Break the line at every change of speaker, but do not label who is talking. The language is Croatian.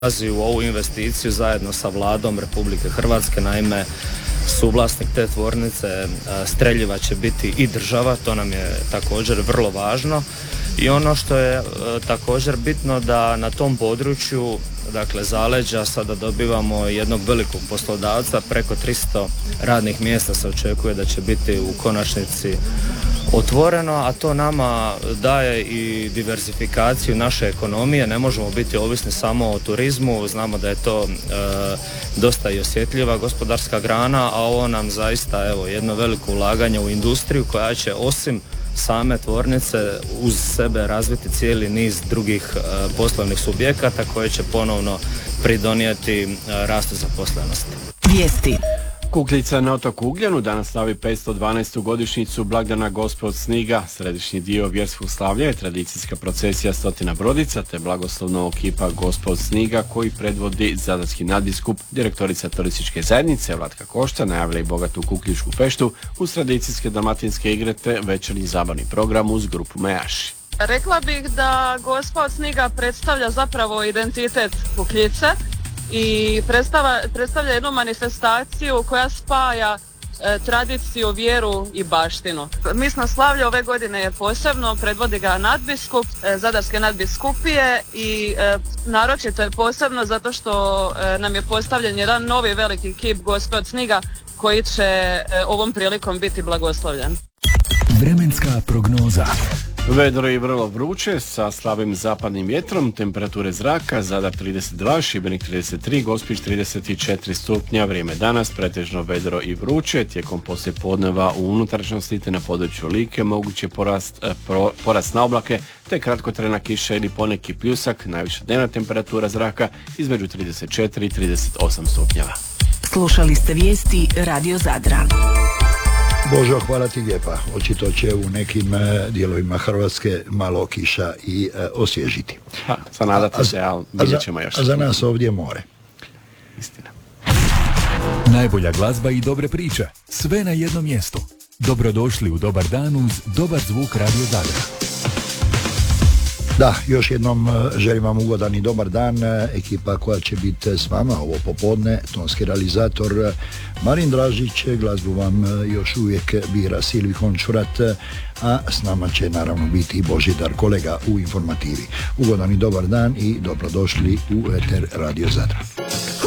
ulazi u ovu investiciju zajedno sa Vladom Republike Hrvatske. Naime, suvlasnik te tvornice streljiva će biti i država, to nam je također vrlo važno. I ono što je također bitno da na tom području, dakle zaleđa, sada dobivamo jednog velikog poslodavca, preko 300 radnih mjesta se očekuje da će biti u konačnici otvoreno, a to nama daje i diversifikaciju naše ekonomije. Ne možemo biti ovisni samo o turizmu, znamo da je to dosta i osjetljiva gospodarska grana, a ovo nam zaista jedno veliko ulaganje u industriju koja će osim same tvornice uz sebe razviti cijeli niz drugih poslovnih subjekata koje će ponovno pridonijeti rastu zaposlenosti.
Vijesti.
Kukljica na otoku Ugljanu danas slavi 512. godišnjicu blagdana Gospe od Sniga. Središnji dio vjerskog slavlja je tradicijska procesija stotina brodica te blagoslovna ekipa Gospe od Sniga koji predvodi zadarski nadbiskup. Direktorica turističke zajednice Vlatka Košta najavila i bogatu kukljičku feštu uz tradicijske dalmatinske igre te večernji zabavni program uz grupu Mejaši.
Rekla bih da Gospa od Sniga predstavlja zapravo identitet Kukljice i predstavlja jednu manifestaciju koja spaja tradiciju, vjeru i baštinu. Misno slavlje ove godine je posebno, predvodi ga nadbiskup Zadarske nadbiskupije i naročito je posebno zato što nam je postavljen jedan novi veliki kip Gospe od Sniga koji će ovom prilikom biti blagoslovljen.
Vremenska prognoza.
Vedro i vrlo vruće sa slabim zapadnim vjetrom, temperature zraka Zadar 32, Šibenik 33, Gospić 34 stupnja. Vrijeme danas pretežno vedro i vruće, tijekom poslijepodneva u unutrašnjosti te na području Like moguće porast na oblake te kratkotrajna kiša ili poneki pljusak, najviša dnevna temperatura zraka između 34 i 38 stupnjeva.
Slušali ste vijesti Radio Zadra.
Božo, hvala ti lijepa. Očito će u nekim dijelovima Hrvatske malo kiša i osvježiti.
Zanadati se, ali vidjet ćemo još.
A za nas ovdje more.
Istina.
Najbolja glazba i dobre priče. Sve na jednom mjestu. Dobrodošli u Dobar dan uz dobar zvuk Radio Zadra.
Da, još jednom želim vam ugodan i dobar dan. Ekipa koja će biti s vama ovo popodne, tonski realizator Marin Dražić, glazbu vam još uvijek bira Silvi Hončurat, a s nama će naravno biti i Božidar, kolega u informativi. Ugodan i dobar dan i dobrodošli u eter Radio Zadra.